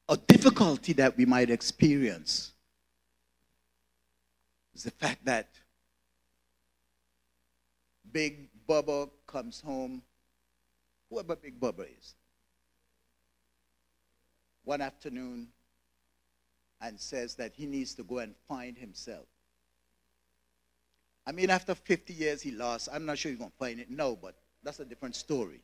a difficulty that we might experience is the fact that Big Bubba comes home, whoever Big Bubba is, one afternoon and says that he needs to go and find himself. I mean, after 50 years he lost. I'm not sure he's going to find it. No, but that's a different story.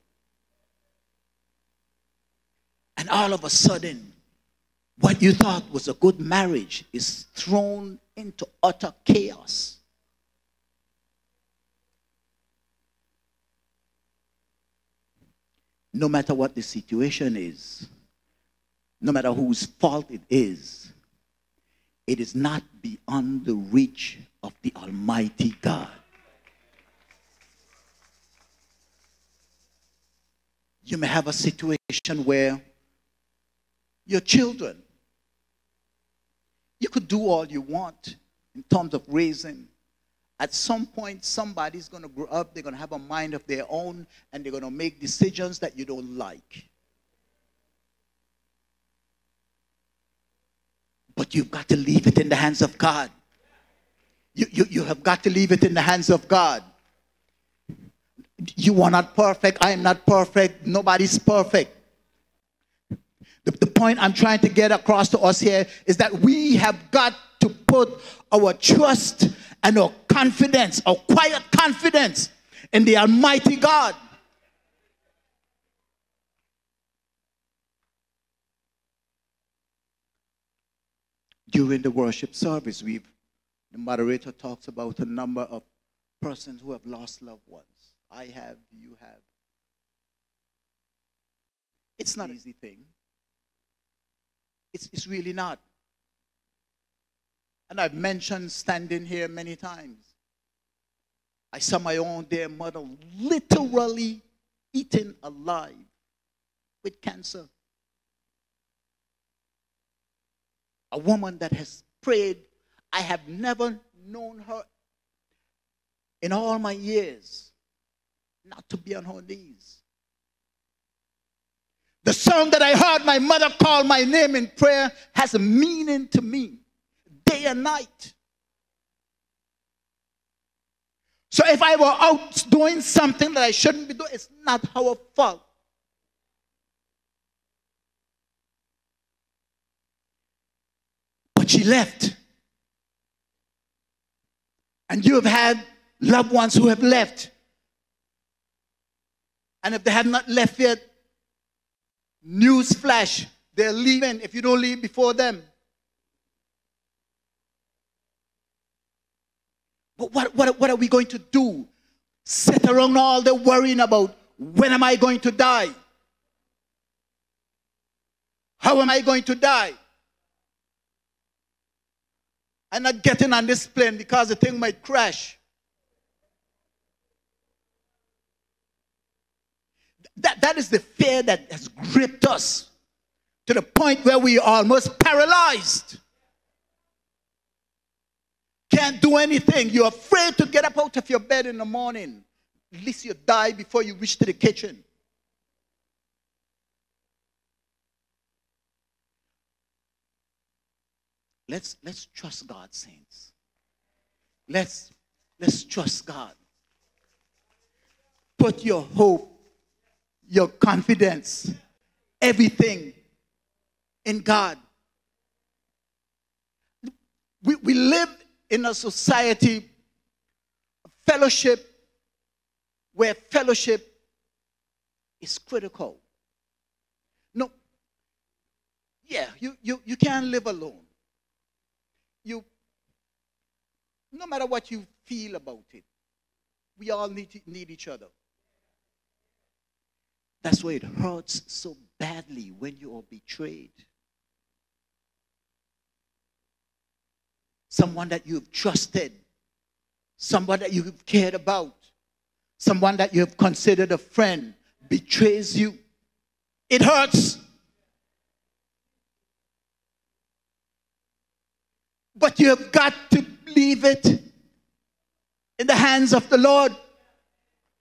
And all of a sudden, what you thought was a good marriage is thrown into utter chaos. No matter what the situation is, no matter whose fault it is not beyond the reach of the Almighty God. You may have a situation where your children, you could do all you want in terms of raising. At some point, somebody's going to grow up, they're going to have a mind of their own, and they're going to make decisions that you don't like. But you've got to leave it in the hands of God. You have got to leave it in the hands of God. You are not perfect. I am not perfect. Nobody's perfect. The point I'm trying to get across to us here is that we have got to put our trust and our confidence, our quiet confidence in the Almighty God. During the worship service, the moderator talks about a number of persons who have lost loved ones. I have, you have. It's not an easy thing. It's really not. And I've mentioned standing here many times. I saw my own dear mother literally eaten alive with cancer. A woman that has prayed. I have never known her in all my years not to be on her knees. The song that I heard my mother call my name in prayer has a meaning to me, day and night. So if I were out doing something that I shouldn't be doing, it's not our fault. But she left. And you have had loved ones who have left. And if they have not left yet, news flash, they're leaving if you don't leave before them. But what are we going to do? Sit around all day worrying about when am I going to die? How am I going to die? I'm not getting on this plane because the thing might crash. That is the fear that has gripped us to the point where we are almost paralyzed. Can't do anything. You're afraid to get up out of your bed in the morning. At least you die before you reach to the kitchen. Let's trust God, saints. Let's trust God. Put your hope, your confidence, everything in God. We live in a society, a fellowship, where fellowship is critical. No, yeah, you can't live alone. No matter what you feel about it, we all need each other. That's why it hurts so badly when you are betrayed. Someone that you've trusted, someone that you've cared about, someone that you have considered a friend betrays you. It hurts. But you have got to leave it in the hands of the Lord.